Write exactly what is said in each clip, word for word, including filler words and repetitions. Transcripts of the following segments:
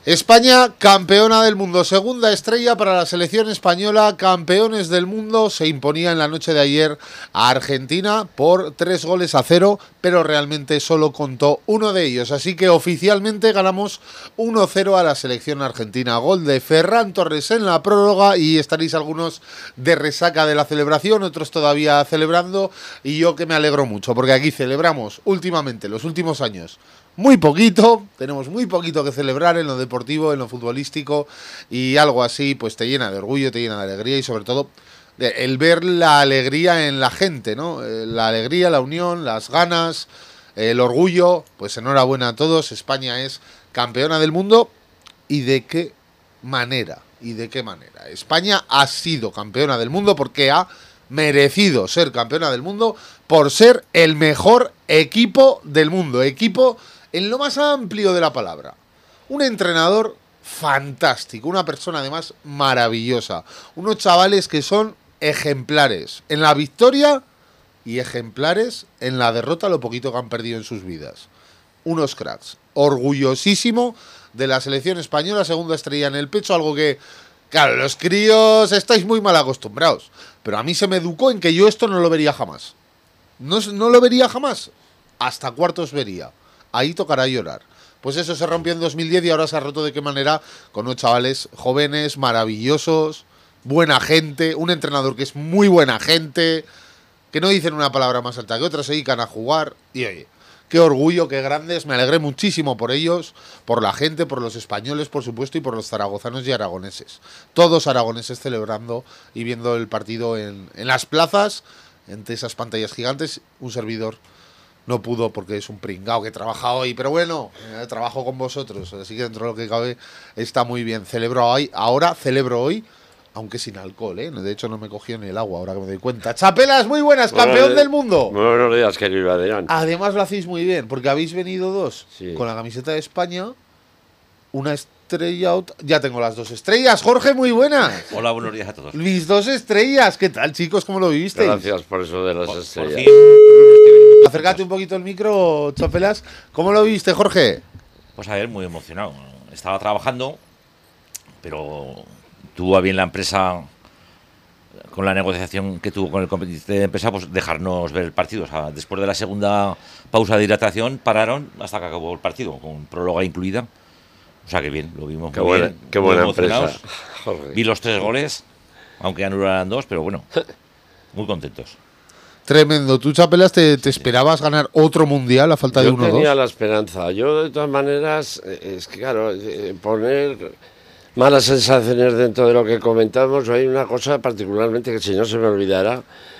España, campeona del mundo, segunda estrella para la selección española, campeones del mundo, se imponía en la noche de ayer a Argentina por tres goles a cero, pero realmente solo contó uno de ellos, así que oficialmente ganamos uno cero a la selección argentina, gol de Ferran Torres en la prórroga y estaréis algunos de resaca de la celebración, otros todavía celebrando y yo que me alegro mucho, porque aquí celebramos últimamente, los últimos años, muy poquito, tenemos muy poquito que celebrar en lo deportivo, en lo futbolístico y algo así pues te llena de orgullo, te llena de alegría y sobre todo el ver la alegría en la gente, ¿no? La alegría, la unión, las ganas, el orgullo, pues enhorabuena a todos, España es campeona del mundo y de qué manera, y de qué manera. España ha sido campeona del mundo porque ha merecido ser campeona del mundo por ser el mejor equipo del mundo, equipo en lo más amplio de la palabra. Un entrenador fantástico, una persona además maravillosa. Unos chavales que son ejemplares en la victoria y ejemplares en la derrota, lo poquito que han perdido en sus vidas. Unos cracks. Orgullosísimo de la selección española, segunda estrella en el pecho, algo que, claro, los críos estáis muy mal acostumbrados. Pero a mí se me educó en que yo esto no lo vería jamás. No, no lo vería jamás. Hasta cuartos vería. Ahí tocará llorar. Pues eso se rompió en dos mil diez y ahora se ha roto de qué manera con unos chavales jóvenes, maravillosos, buena gente, un entrenador que es muy buena gente, que no dicen una palabra más alta que otra, se dedican a jugar y oye, qué orgullo, qué grandes, me alegré muchísimo por ellos, por la gente, por los españoles, por supuesto, y por los zaragozanos y aragoneses. Todos aragoneses celebrando y viendo el partido en, en las plazas, entre esas pantallas gigantes, un servidor no pudo porque es un pringao que trabaja hoy, pero bueno, eh, trabajo con vosotros, así que dentro de lo que cabe está muy bien. Celebro hoy, ahora celebro hoy, aunque sin alcohol, ¿eh? De hecho no me cogió ni el agua, ahora que me doy cuenta. Chapelas, muy buenas, Buenos campeón días, del mundo. Muy buenos días, querido Adrián. Además lo hacéis muy bien, porque habéis venido dos Sí. con la camiseta de España, una estrella, otra... ya tengo las dos estrellas. Jorge, muy buenas. Hola, buenos días a todos. Mis dos estrellas, ¿qué tal, chicos? ¿Cómo lo vivisteis? Gracias por eso de las Por, estrellas. por fin. Acércate un poquito el micro, Chapelas. ¿Cómo lo viste, Jorge? Pues a ver, muy emocionado. Estaba trabajando, pero tuvo a bien la empresa, con la negociación que tuvo con el comité de empresa, pues dejarnos ver el partido. O sea, después de la segunda pausa de hidratación, pararon hasta que acabó el partido, con próloga incluida. O sea que bien, lo vimos Qué muy buena, bien. qué muy buena emocionados. empresa. Jorge. Vi los tres goles, aunque ya no eran dos, pero bueno, muy contentos. Tremendo. ¿Tú, Chapelas, te, te esperabas ganar otro mundial a falta de Yo uno o tenía dos? la esperanza. Yo, de todas maneras, eh, es que, claro, eh, poner malas sensaciones dentro de lo que comentamos, hay una cosa particularmente que, si no se me olvidará,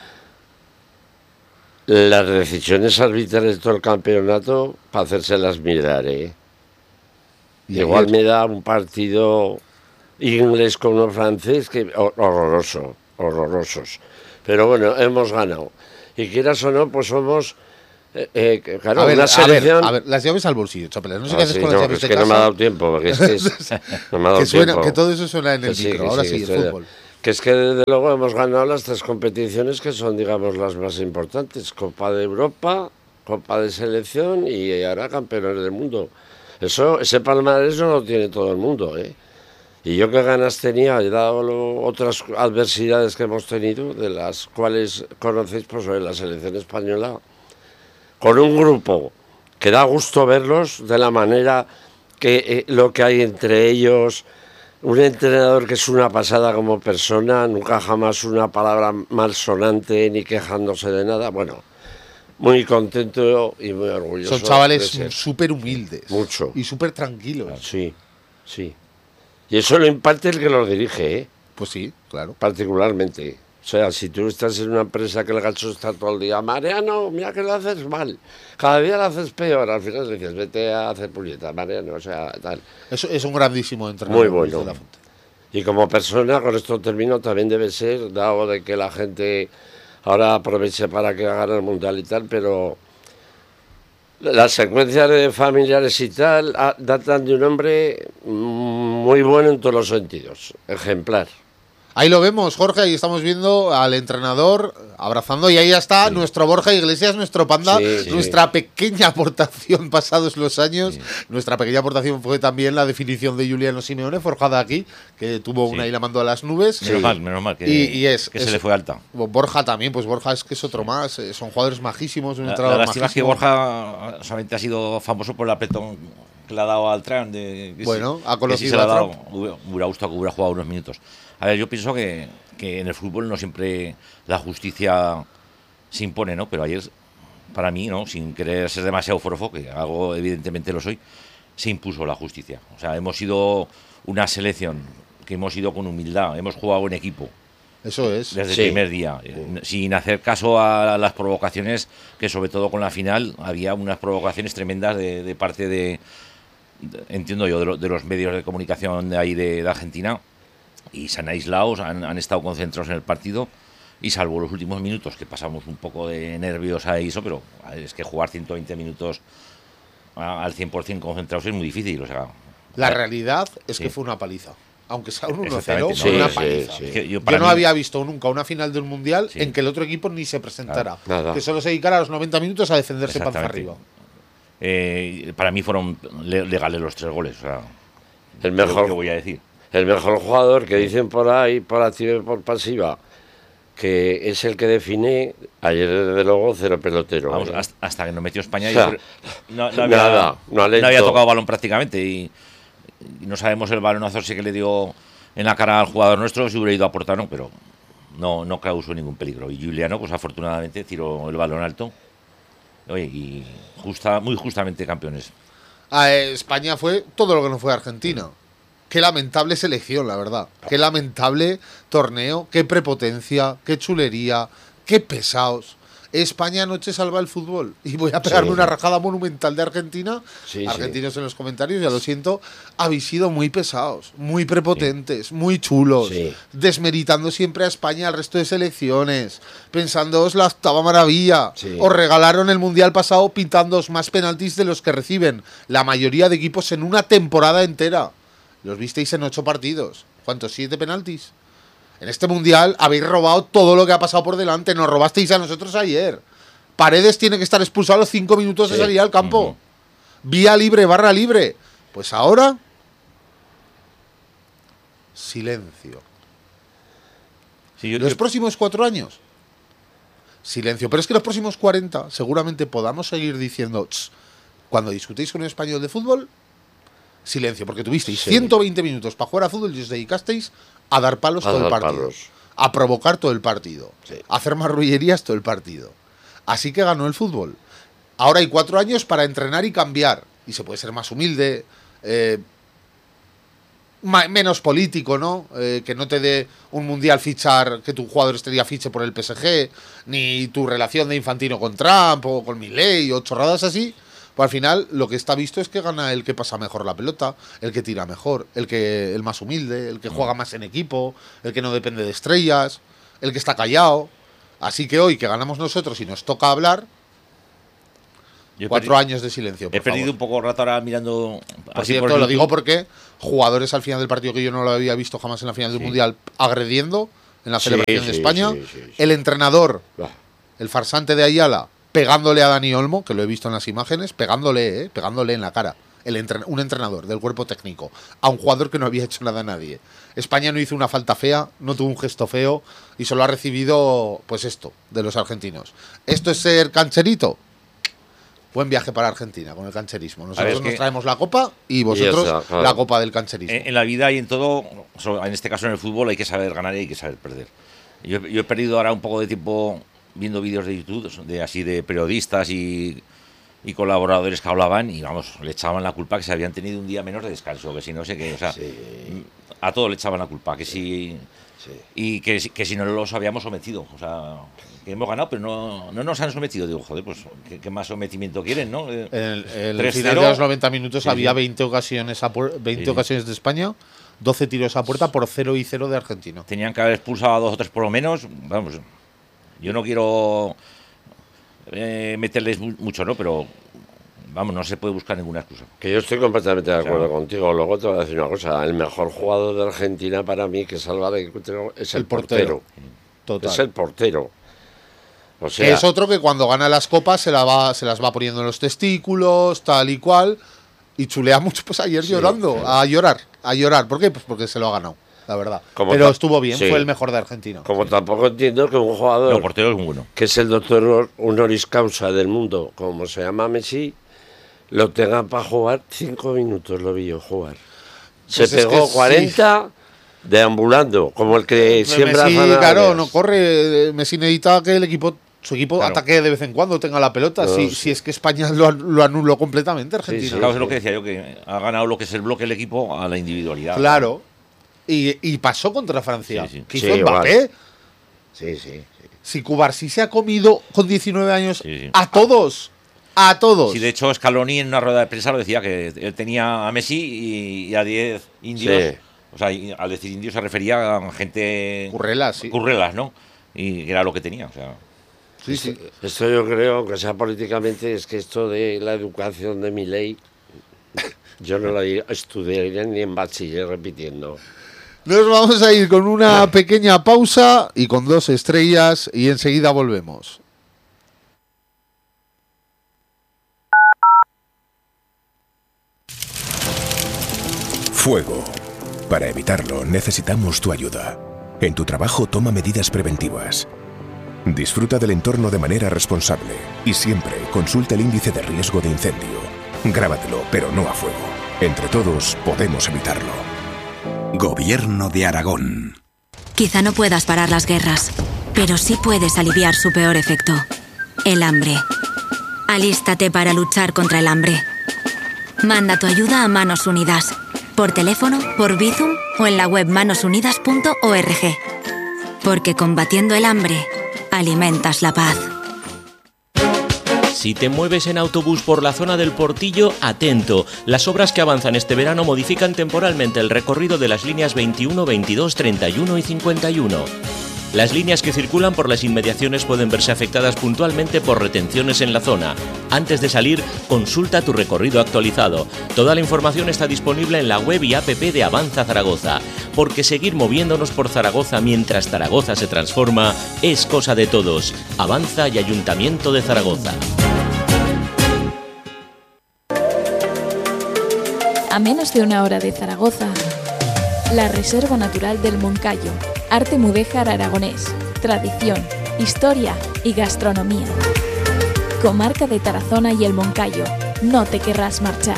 las decisiones arbitrales de todo el campeonato, para hacérselas mirar, ¿eh? Y Igual ayer- me da un partido inglés con uno francés que horroroso, horrorosos. Pero bueno, hemos ganado. Y quieras o no, pues somos, eh, eh, claro, a ver, una a ver, selección... a ver, las llaves al bolsillo, Chapelas. No sé Ah, qué haces sí, con no, las llaves es de que casa. no me ha dado tiempo, porque es que es- no me ha dado que, suena, tiempo. que todo eso suena en el Que sí, micro. que Ahora sí, sí, que el estoy- fútbol. Que es que desde luego hemos ganado las tres competiciones que son, digamos, las más importantes. Copa de Europa, Copa de Selección y ahora campeones del mundo. Eso, ese palmarés no lo tiene todo el mundo, ¿eh? Y yo qué ganas tenía, he dado lo- otras adversidades que hemos tenido, de las cuales conocéis, pues sobre la selección española, con un grupo que da gusto verlos de la manera que eh, lo que hay entre ellos, un entrenador que es una pasada como persona, nunca jamás una palabra malsonante ni quejándose de nada, bueno, muy contento y muy orgulloso. Son de chavales ser. súper humildes. Mucho. Y súper tranquilos. Sí, sí. Y eso lo imparte el que los dirige, ¿eh? Pues sí, claro. Particularmente. O sea, si tú estás en una empresa que el gacho está todo el día, Mariano, mira que lo haces mal, cada día lo haces peor, al final le dices, vete a hacer puñetas, Mariano, o sea, tal. Eso es un grandísimo entrenador. Muy bueno. Luis de la Fuente. Y como persona, con esto termino, también debe ser, dado de que la gente ahora aproveche para que hagan el mundial y tal, pero las secuencias de familiares y tal ah, datan de un hombre muy bueno en todos los sentidos, ejemplar. Ahí lo vemos, Jorge, ahí estamos viendo al entrenador abrazando y ahí ya está sí. nuestro Borja Iglesias, nuestro panda, sí, nuestra sí. pequeña aportación pasados los años. Sí. Nuestra pequeña aportación fue también la definición de Juliano Simeone, forjada aquí, que tuvo sí. una y la mandó a las nubes. Menos sí. mal, menos mal que, y, y es, que es, se le fue alta. Borja también, pues Borja es que es otro sí. más, eh, son jugadores majísimos. Un la la lástima es que Borja solamente ha sido famoso por el apretón que le ha dado al Tran. De, bueno, si, ha conocido si a Trump. Hubiera, hubiera gustado que hubiera jugado unos minutos. A ver, yo pienso que, que en el fútbol no siempre la justicia se impone, ¿no? Pero ayer, para mí, ¿no? Sin querer ser demasiado forofo, que algo evidentemente lo soy, se impuso la justicia. O sea, hemos sido una selección que hemos ido con humildad, hemos jugado en equipo. Eso es. Desde sí. el primer día, eh, sin hacer caso a las provocaciones, que sobre todo con la final había unas provocaciones tremendas de, de parte de, de, entiendo yo, de, lo, de los medios de comunicación de ahí de, de Argentina. Y se han aislado, han, han estado concentrados en el partido y salvo los últimos minutos que pasamos un poco de nervios a eso, pero es que jugar ciento veinte minutos a, al cien por ciento concentrados es muy difícil. O sea, la realidad es sí. que fue una paliza. Aunque sea un uno cero, no, fue una sí, paliza. Sí, sí. Yo, yo no mí... había visto nunca una final del Mundial sí. en que el otro equipo ni se presentara. Nada. Que solo se dedicara a los noventa minutos a defenderse panza arriba. Eh, para mí fueron legales los tres goles. O sea, el mejor que voy a decir. El mejor jugador que dicen por ahí, por activa y por pasiva, que es el que define, ayer desde luego cero pelotero. Vamos, ¿eh? hasta, hasta que nos metió España, o sea, yo, no, no, había, nada, no, no había tocado balón prácticamente y, y no sabemos el balonazo sí que le dio en la cara al jugador nuestro, si hubiera ido a aportar, no, pero no, no causó ningún peligro. Y Juliano, pues afortunadamente, tiró el balón alto. Oye, y justa, muy justamente campeones. A España fue todo lo que no fue Argentina. Qué lamentable selección, la verdad. Qué lamentable torneo, qué prepotencia, qué chulería, qué pesados. España anoche salva el fútbol. Y voy a pegarme sí. una rajada monumental de Argentina. Sí, Argentinos sí. en los comentarios, ya lo siento. Habéis sido muy pesados, muy prepotentes, sí. muy chulos. Sí. Desmeritando siempre a España al resto de selecciones. Pensándoos la octava maravilla. Sí. Os regalaron el Mundial pasado pintándoos más penaltis de los que reciben la mayoría de equipos en una temporada entera. Los visteis en ocho partidos. ¿Cuántos? ¿Siete penaltis? En este Mundial habéis robado todo lo que ha pasado por delante. Nos robasteis a nosotros ayer. Paredes tiene que estar expulsado a los cinco minutos sí. de salir al campo. Uh-huh. Vía libre, barra libre. Pues ahora... silencio. Sí, yo, los yo... próximos cuatro años... silencio. Pero es que los próximos cuarenta seguramente podamos seguir diciendo... cuando discutéis con un español de fútbol... silencio, porque tuvisteis sí. ciento veinte minutos para jugar a fútbol y os dedicasteis a dar palos a todo dar el partido. Palos. A provocar todo el partido. Sí. A hacer marrullerías todo el partido. Así que ganó el fútbol. Ahora hay cuatro años para entrenar y cambiar. Y se puede ser más humilde, eh, ma- menos político, ¿no? Eh, que no te dé un mundial fichar, que tu jugador estrella fiche por el P S G, ni tu relación de Infantino con Trump o con Milei o chorradas así. Pues al final lo que está visto es que gana el que pasa mejor la pelota, el que tira mejor, el que el más humilde, el que juega más en equipo, el que no depende de estrellas, el que está callado. Así que hoy que ganamos nosotros y nos toca hablar, Yo cuatro perdido, años de silencio. Por he perdido favor. un poco rato ahora mirando. Por cierto, por lo digo porque jugadores al final del partido que yo no lo había visto jamás en la final del sí. Mundial agrediendo en la celebración sí, de España, sí, sí, sí, sí. el entrenador, el farsante de Ayala, pegándole a Dani Olmo, que lo he visto en las imágenes, pegándole, ¿eh? pegándole en la cara. El entren- un entrenador del cuerpo técnico a un jugador que no había hecho nada a nadie. España no hizo una falta fea, no tuvo un gesto feo y solo ha recibido, pues esto, de los argentinos. ¿Esto es ser cancherito? Buen viaje para Argentina con el cancherismo. Nosotros ver, nos que... traemos la copa y vosotros y claro. la copa del cancherismo. En, en la vida y en todo, en este caso en el fútbol, hay que saber ganar y hay que saber perder. Yo, yo he perdido ahora un poco de tiempo viendo vídeos de YouTube de así de periodistas y, y colaboradores que hablaban y vamos, le echaban la culpa que se habían tenido un día menos de descanso, que si no sé qué, o sea, sí. a todo le echaban la culpa, que si sí. y que, que si no los habíamos sometido, o sea, que hemos ganado, pero no, no nos han sometido. Digo, joder, pues ¿qué, qué más sometimiento quieren, no? En el, el final de los noventa minutos sí, había veinte ocasiones a pu- veinte sí, ocasiones de España, doce tiros a puerta por cero y cero de Argentina. Tenían que haber expulsado a dos o tres por lo menos, vamos. Yo no quiero eh, meterles mucho, ¿no? Pero vamos, no se puede buscar ninguna excusa. Que yo estoy completamente de acuerdo Claro. contigo. Luego te voy a decir una cosa. El mejor jugador de Argentina para mí que salva de es el, El portero. portero. Total. Es el portero. O Que sea, es otro que cuando gana las copas se, la va, se las va poniendo en los testículos, tal y cual. Y chulea mucho, pues ayer Sí, llorando, sí. a llorar, a llorar. ¿Por qué? Pues porque se lo ha ganado, la verdad. Como Pero ta- estuvo bien, sí. fue el mejor de Argentina. como tampoco entiendo que un jugador No, el portero es muy bueno. que es el doctor honoris causa del mundo, como se llama Messi, lo tengan para jugar cinco minutos, lo vi yo jugar. Se Pues es pegó que cuarenta deambulando, como el que Pero siembra Messi, zanahorias. claro, no corre. Messi necesita que el equipo, su equipo Claro. ataque de vez en cuando, tenga la pelota. No, si, sí. si es que España lo, an- lo anuló completamente, Argentina. Sí, Claro, es lo que decía yo, que ha ganado lo que es el bloque del equipo a la individualidad. Claro. Y, y pasó contra Francia. Sí, sí. ¿Qué Sí, hizo Mbappé? igual. Sí, sí. Si Cubarsí se ha comido con diecinueve años Sí, sí. a todos. A todos. Sí, de hecho, Scaloni en una rueda de prensa lo decía, que él tenía a Messi y, y a diez indios. Sí. O sea, y al decir indios se refería a gente... Currelas, sí. Currelas, ¿no? Y era lo que tenía, o sea... Sí, sí. Esto yo creo, aunque sea políticamente, es que esto de la educación de mi ley, yo no la estudiaría ni en bachiller repitiendo. Nos vamos a ir con una pequeña pausa y con dos estrellas y enseguida volvemos. Fuego. Para evitarlo necesitamos tu ayuda. En tu trabajo toma medidas preventivas. Disfruta del entorno de manera responsable y siempre consulta el índice de riesgo de incendio. Grábatelo, pero no a fuego. Entre todos podemos evitarlo. Gobierno de Aragón. Quizá no puedas parar las guerras, pero sí puedes aliviar su peor efecto, el hambre. Alístate para luchar contra el hambre. Manda tu ayuda a Manos Unidas, por teléfono, por Bizum o en la web manos unidas punto org. Porque combatiendo el hambre, alimentas la paz. Si te mueves en autobús por la zona del Portillo, atento. Las obras que avanzan este verano modifican temporalmente el recorrido de las líneas veintiuno, veintidós, treinta y uno y cincuenta y uno. Las líneas que circulan por las inmediaciones pueden verse afectadas puntualmente por retenciones en la zona. Antes de salir, consulta tu recorrido actualizado. Toda la información está disponible en la web y app de Avanza Zaragoza, porque seguir moviéndonos por Zaragoza mientras Zaragoza se transforma es cosa de todos. Avanza y Ayuntamiento de Zaragoza. A menos de una hora de Zaragoza, la Reserva Natural del Moncayo, arte mudéjar aragonés, tradición, historia y gastronomía. Comarca de Tarazona y el Moncayo, no te querrás marchar.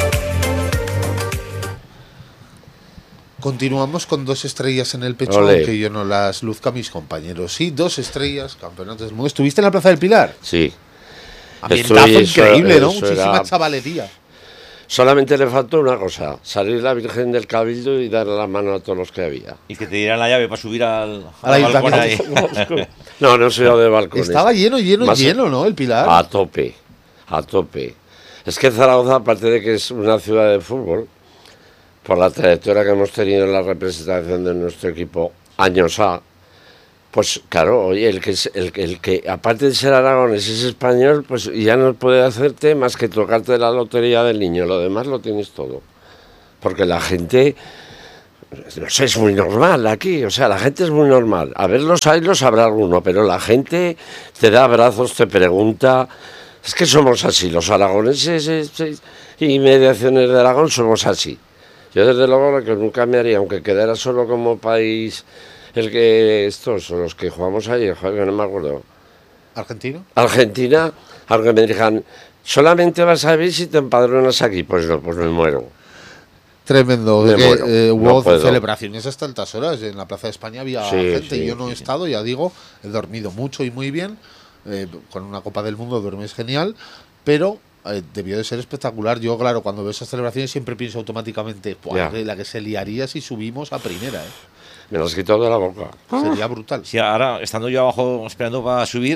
Continuamos con dos estrellas en el pecho, Ole. aunque yo no las luzca a mis compañeros. Sí, dos estrellas, campeonatos del mundo. ¿Estuviste en la Plaza del Pilar? Sí. Ambientazo Estoy- eso- increíble, ¿no? eso Muchísima era- chavalería. Solamente le faltó una cosa, salir la Virgen del Cabildo y darle la mano a todos los que había. Y que te dieran la llave para subir al, Al al balcón ahí. ayuntamiento. No, no soy yo de balcones. Estaba lleno, lleno, Más- lleno, ¿no? El Pilar. A tope, a tope. Es que Zaragoza, aparte de que es una ciudad de fútbol, por la trayectoria que hemos tenido en la representación de nuestro equipo años A, pues claro, oye, el que, es- el, que- el que aparte de ser aragonés es español, pues ya no puede hacerte más que tocarte la lotería del niño, lo demás lo tienes todo. Porque la gente, no sé, es muy normal aquí, o sea, la gente es muy normal. A ver, los hay, los habrá alguno, pero la gente te da abrazos, te pregunta. Es que somos así, los aragoneses es- es- y mediaciones de Aragón somos así. Yo desde luego lo que nunca me haría, aunque quedara solo como país, el que estos, o los que jugamos ayer, joder, que no me acuerdo. ¿Argentino? Argentina, aunque me digan, solamente vas a ver si te empadronas aquí, pues no, pues me muero. Tremendo. Me que, muero, eh, no hubo puedo. celebraciones hasta altas horas. En la Plaza de España había Sí, gente. sí, Yo no he sí, sí. estado, ya digo, he dormido mucho y muy bien. Eh, con una Copa del Mundo duermes genial, pero eh, debió de ser espectacular. Yo, claro, cuando veo esas celebraciones siempre pienso automáticamente, "Buah, Ya. que la que se liaría si subimos a primera, ¿eh? Me las quito de la boca. Sería brutal. Sí, ahora, estando yo abajo esperando para subir,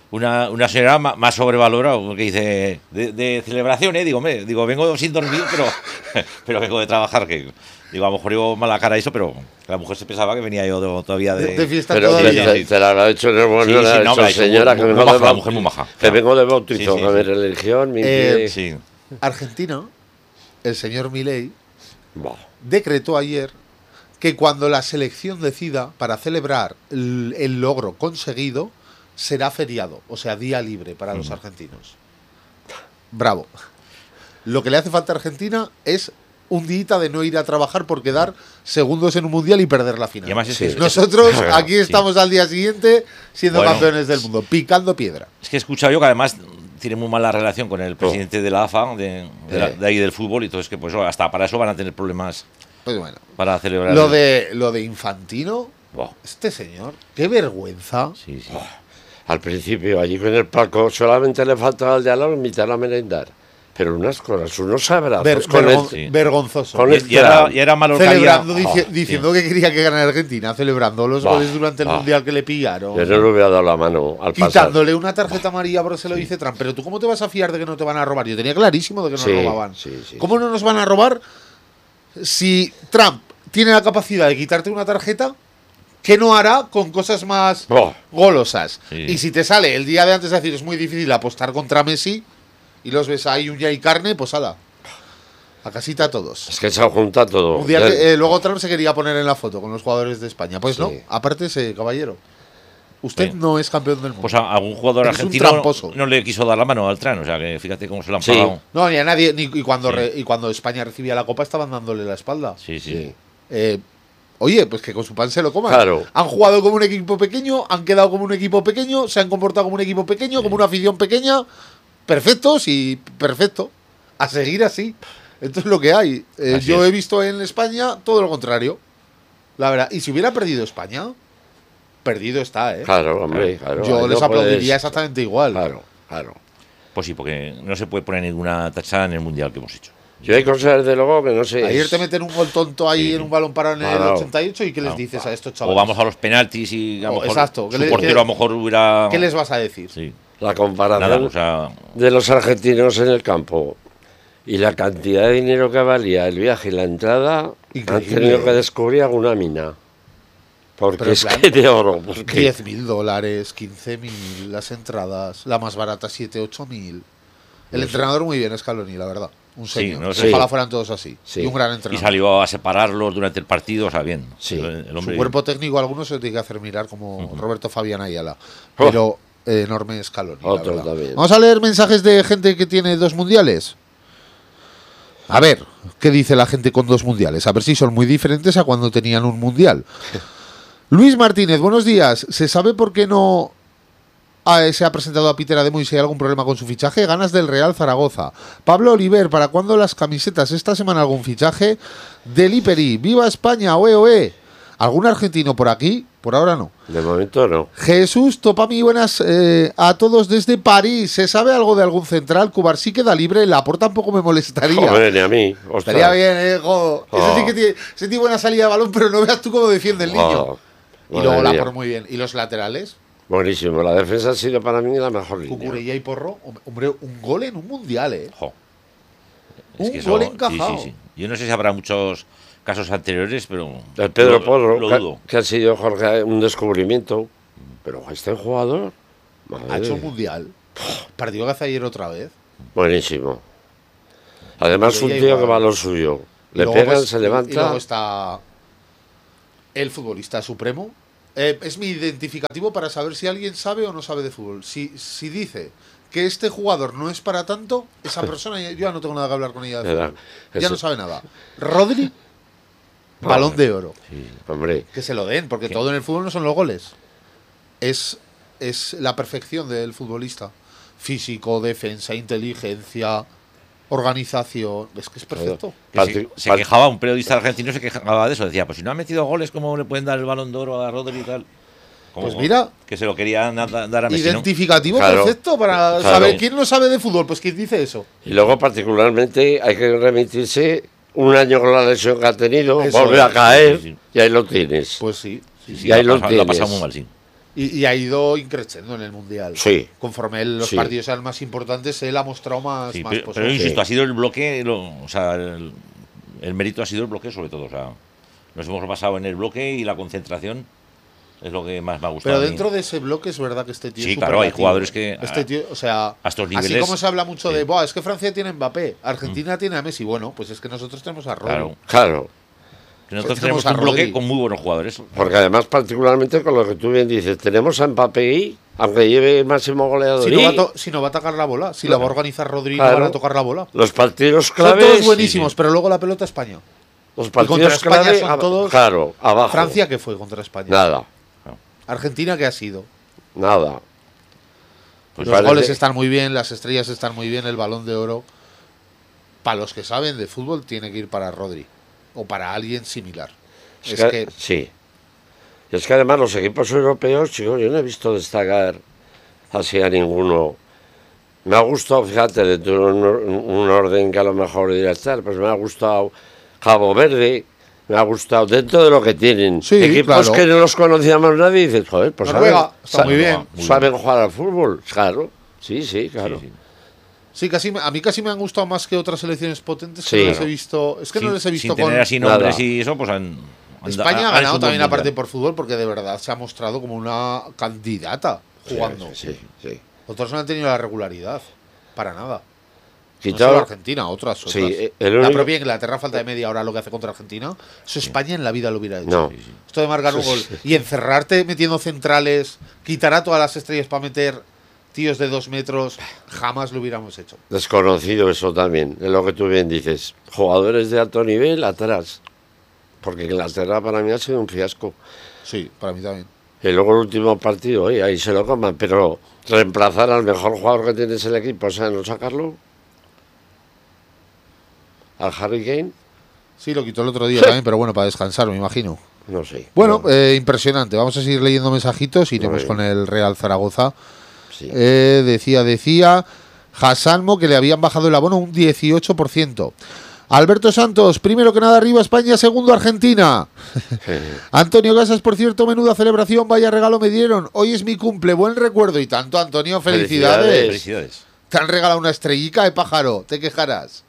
una, una señora ma- más sobrevalorada que dice de, de celebración, ¿eh? Digo, me, digo, vengo sin dormir, pero, pero vengo de trabajar. Que digo, a lo mejor llevo mala cara eso, pero la mujer se pensaba que venía yo de- todavía de. De, de fiesta Pero todavía. te, te, te la ha hecho en el Sí, bueno, sí, la ha no, hecho me ha hecho señora muy- que muy vengo maja, de la bautizo, mujer muy maja. que vengo de bautizo, Sí, sí, con mi sí. religión, mi Eh, pie. Sí. Argentina, el señor Milei Buah. decretó ayer que cuando la selección decida para celebrar el, el logro conseguido, será feriado, o sea, día libre para los argentinos. Bravo. Lo que le hace falta a Argentina es un día de no ir a trabajar por quedar segundos en un mundial y perder la final. Y además es Sí. que- Nosotros Claro, aquí estamos al día siguiente siendo Bueno. campeones del mundo, picando piedra. Es que he escuchado yo que además tiene muy mala relación con el presidente de la A F A, de, de, la- Eh. de ahí del fútbol, y entonces que pues hasta para eso van a tener problemas Pues bueno. para celebrar. Lo el- de, lo de Infantino, Buah, este señor, qué vergüenza. sí, sí. Al principio, allí con el palco, solamente le faltaba al de al lado invitar a merendar. Pero unas cosas, unos abrazos Ver- con vergon- el, sí. vergonzoso. con Y, el y era, tram. y era malo que había- Celebrando, dici- Oh, diciendo que quería que ganara Argentina, celebrando los Bah, goles durante el bah. mundial que le pillaron. Yo no le hubiera dado la mano al pasar. Quitándole una tarjeta amarilla porque se lo dice Trump. Pero tú, ¿cómo te vas a fiar de que no te van a robar? Yo tenía clarísimo de que nos Sí, robaban. sí, sí. ¿Cómo no nos van a robar si Trump tiene la capacidad de quitarte una tarjeta? ¿Qué no hará con cosas más Oh. golosas? Sí. Y si te sale el día de antes de decir es muy difícil apostar contra Messi y los ves ahí uña y carne, pues ala. A casita a todos. Es que se ha juntado todo. Un día Ya- que, eh, luego Trump se quería poner en la foto con los jugadores de España. Pues Sí. no, aparte ese caballero. Usted Sí. no es campeón del mundo. Pues a algún jugador Eres un argentino tramposo. no le quiso dar la mano al Tran, o sea que fíjate cómo se lo han Sí. pagado. No, ni a nadie. Ni, y, cuando Sí. re- y cuando España recibía la copa estaban dándole la espalda. Sí, sí. Sí. Eh, oye, pues que con su pan se lo coman. Claro. Han jugado como un equipo pequeño, han quedado como un equipo pequeño, se han comportado como un equipo pequeño, como una afición pequeña. Perfectos y perfecto. A seguir así. Esto es lo que hay. Eh, Así yo es. he visto en España todo lo contrario. La verdad. Y si hubiera perdido España, perdido está, ¿eh? Claro, hombre, claro. Yo ahí les no aplaudiría puedes- exactamente igual. Claro, claro. Pues sí, porque no se puede poner ninguna tachada en el mundial que hemos hecho. Yo hay cosas, desde luego, que no sé. Ayer es- te meten un gol tonto ahí Sí. en un balón parado en el Claro. ochenta y ocho y ¿qué les Ah, dices a estos O chavales? vamos a los penaltis y a lo O- mejor exacto, ¿qué su le- portero qué- a lo mejor hubiera... ¿Qué les vas a decir? Sí, La comparación nada, o sea... de los argentinos en el campo y la cantidad de dinero que valía el viaje y la entrada, han Increíble. tenido que descubrir alguna mina. Porque Pero en es plan, que de oro. Porque diez mil dólares, quince mil las entradas, la más barata siete, ocho mil. El entrenador muy bien, Scaloni, la verdad. Un Sí, señor. no sé. Ojalá fueran todos así. Sí. Y un gran Y entrenador. salió a separarlos durante el partido, o sea, bien. Sí. El, el Su hombre... cuerpo técnico, algunos se tiene que hacer mirar como Roberto Fabián Ayala. Oh. Pero eh, enorme Scaloni. la Otro verdad. también. Vamos a leer mensajes de gente que tiene dos mundiales. A ver, ¿qué dice la gente con dos mundiales? A ver si son muy diferentes a cuando tenían un mundial. Luis Martínez, buenos días. ¿Se sabe por qué no ah, se ha presentado a Peter Ademo y si hay algún problema con su fichaje? Ganas del Real Zaragoza. Pablo Oliver, ¿para cuándo las camisetas? ¿Esta semana algún fichaje? Deliperi, ¡viva España! ¡Oe, oe! ¿Algún argentino por aquí? Por ahora no. de momento no. Jesús Topami, buenas eh, a todos desde París. ¿Se sabe algo de algún central? Cubarsí queda libre, Laporta tampoco me molestaría. Joder, ni a mí. ostras. Estaría bien, eh, jo. Ese Oh. sí que tiene, ese tiene buena salida de balón, pero no veas tú cómo defiende el niño. Oh, y madre luego mía. Laporta muy bien. ¿Y los laterales? Buenísimo. La defensa ha sido para mí la mejor línea. Cucurella y Porro. Hombre, un gol en un mundial, ¿eh? Jo. Un que gol eso- encajado. Sí, sí, sí. Yo no sé si habrá muchos casos anteriores, pero... El Pedro lo- Porro, lo que, dudo. que ha sido Jorge un descubrimiento. Pero este jugador. Ha hecho un Madre. mundial. Partido que hace ayer otra vez. Buenísimo. Además, un Cucurella tío igual. que va a lo suyo. Y Le luego, pegan, pues, se y- levanta. Y luego está el futbolista supremo. Eh, es mi identificativo para saber si alguien sabe o no sabe de fútbol. Si, si dice que este jugador no es para tanto, esa persona ya- yo ya no tengo nada que hablar con ella de Era- fútbol. Ya ese- no sabe nada. Rodri, balón de oro. Hombre, Que se lo den, porque todo en el fútbol no son los goles. Es, es la perfección del futbolista. Físico, defensa, inteligencia, organización. Es que es perfecto. Que se, Parti- se part- quejaba, un periodista argentino se quejaba de eso. Decía, pues si no ha metido goles, ¿cómo le pueden dar el balón de oro a Rodri y tal? Como Pues mira. Que se lo querían da- dar a Messi, ¿no? Identificativo Claro. perfecto para Claro. saber quién no sabe de fútbol. Pues quién dice eso. y luego particularmente hay que remitirse un año con la lesión que ha tenido, Eso volver es. a caer Sí, sí. y ahí lo tienes. Pues sí. sí, Sí, sí, y ahí lo, lo ha pasado- lo ha pasado tienes. muy mal, sí. Y, y ha ido increciendo en el Mundial. Sí. Conforme él, los Sí. partidos sean más importantes, él ha mostrado más, Sí, más pero, posible. pero insisto, Sí. ha sido el bloque, lo- o sea, el, el mérito ha sido el bloque sobre todo. O sea, nos hemos basado en el bloque y la concentración es lo que más me ha gustado. Pero a mí. dentro de ese bloque es verdad que este tío Sí, es claro, hay superlativo, jugadores ¿eh? que, Este tío, o sea, a estos así niveles, como se habla mucho sí. de, Buah, es que Francia tiene a Mbappé, Argentina tiene a Messi. Bueno, pues es que nosotros tenemos a Rodri. Claro. Claro. Que nosotros tenemos tenemos a un bloque Rodri. con muy buenos jugadores. Porque además, particularmente con lo que tú bien dices, tenemos a Mbappé y, aunque lleve máximo goleador, Si no, y va a to- si no va a tocar la bola, si la va a organizar Rodri, no Claro. van a tocar la bola. los partidos Son claves. todos buenísimos, sí. pero luego la pelota España. Los Y contra partidos España clave, son ab- todos. claro, abajo. Francia, ¿qué fue contra España? Nada, Argentina, ¿qué ha sido? nada. Pues Los parece- goles están muy bien, las estrellas están muy bien, el balón de oro. Para los que saben de fútbol, tiene que ir para Rodri. O para alguien similar. Es Es que- que Sí. Y es que además los equipos europeos, chicos, yo no he visto destacar así a ninguno. Me ha gustado, fíjate, de tu- un, un orden que a lo mejor dirá estar, pues me ha gustado Cabo Verde, me ha gustado dentro de lo que tienen. Sí, Equipos claro. que no los conocíamos nadie y dices, joder, pues Noruega, saben, está sa- muy bien. Muy saben jugar al fútbol, claro. Sí, sí, claro. Sí, sí. sí, casi me- a mí casi me han gustado más que otras selecciones potentes que Sí. no les he visto. Es que no Sin- les he visto sin con. tener así nombres nada. y eso, pues han. han- España han ha hecho ganado un también buen aparte mundial. por fútbol porque de verdad se ha mostrado como una candidata jugando. Sí, sí, sí. Otros no han tenido la regularidad. Para nada. No Quitado- solo Argentina, otras, otras. Sí, eh, el La único- propia Inglaterra, falta de media hora lo que hace contra Argentina. Eso España en la vida lo hubiera hecho. No. Esto de marcar un gol y encerrarte metiendo centrales, quitar a todas las estrellas para meter tíos de dos metros, jamás lo hubiéramos hecho. Desconocido eso también, es lo que tú bien dices. Jugadores de alto nivel atrás. Porque Inglaterra para mí ha sido un fiasco. Sí, para mí también. Y luego el último partido, oye, ahí se lo coman. Pero reemplazar al mejor jugador que tienes el equipo, o sea, no sacarlo. Al Harry Kane, Sí, lo quitó el otro día también, pero bueno, para descansar, me imagino. no sé. Bueno, No, eh, impresionante. Vamos a seguir leyendo mensajitos y iremos Muy con el Real Zaragoza. sí. Eh, decía, decía Hassanmo que le habían bajado el abono un dieciocho por ciento. Alberto Santos, primero que nada arriba España, segundo Argentina. Antonio Casas, por cierto, menuda celebración, vaya regalo me dieron. Hoy es mi cumple, buen recuerdo. Y tanto, Antonio, felicidades. Felicidades. Felicidades. Te han regalado una estrellica de pájaro, te quejarás.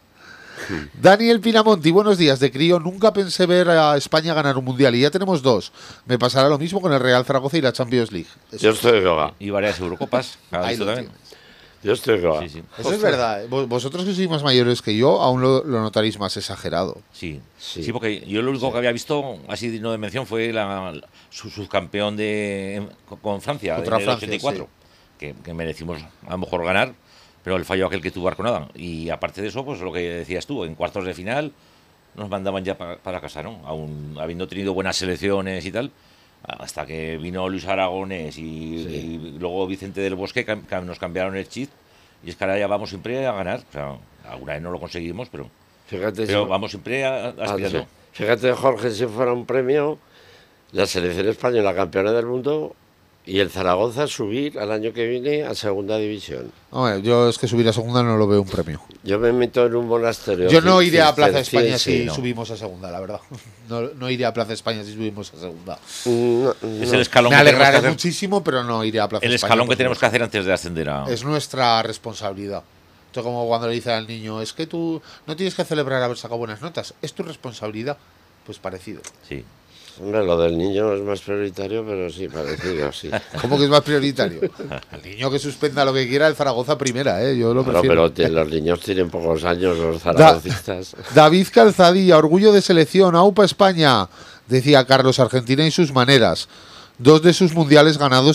Daniel Pinamonti, buenos días. De crío nunca pensé ver a España ganar un mundial y ya tenemos dos. Me pasará lo mismo con el Real Zaragoza y la Champions League. Eso, Yo estoy yoga. Y varias Eurocopas. ¿has ahí visto lo también? tienes. Yo estoy yoga. Sí, sí. Eso es verdad. ¿eh? Vos- Vosotros que sois más mayores que yo, aún lo, lo notaréis más exagerado. Sí. Sí. Sí, porque yo lo único que había visto, así digno de mención, fue la, su subcampeón de, en- con Francia, Contra en el Francia, ochenta y cuatro, que, que merecimos a lo mejor ganar, pero el fallo aquel que tuvo Arconada. Y aparte de eso, pues lo que decías tú, en cuartos de final nos mandaban ya pa- para casa, ¿no? Aún habiendo tenido buenas selecciones y tal, hasta que vino Luis Aragonés y, y luego Vicente del Bosque, cam- cam- nos cambiaron el chip. Y es que ahora ya vamos siempre a ganar. O sea, alguna vez no lo conseguimos, pero, Fíjate, pero si- vamos siempre a, a Ah, aspirando. sí. Fíjate, Jorge, si fuera un premio, la selección española campeona del mundo y el Zaragoza subir al año que viene a segunda división. Hombre, yo es que subir a segunda no lo veo un premio. Yo me meto en un monasterio. Yo no ci- iré a Plaza España cisterciense, si no. subimos a segunda, la verdad. No, no iré a Plaza España si subimos a segunda. No, Es no. el escalón Me que tenemos que alegraré hacer. muchísimo, pero no iré a Plaza El España. escalón que por tenemos que supuesto. hacer antes de ascender a. Es nuestra responsabilidad. Esto como cuando le dicen al niño, es que tú no tienes que celebrar haber sacado buenas notas, es tu responsabilidad. Pues parecido. Sí. Hombre, lo del niño es más prioritario, pero sí, parecido, sí. ¿Cómo que es más prioritario? El niño que suspenda lo que quiera, el Zaragoza primera, ¿eh? Yo lo Bueno, prefiero. pero te- los niños tienen pocos años, los zaragocistas. David Calzadilla, orgullo de selección, AUPA España, decía Carlos, Argentina y sus maneras. Dos de sus mundiales ganados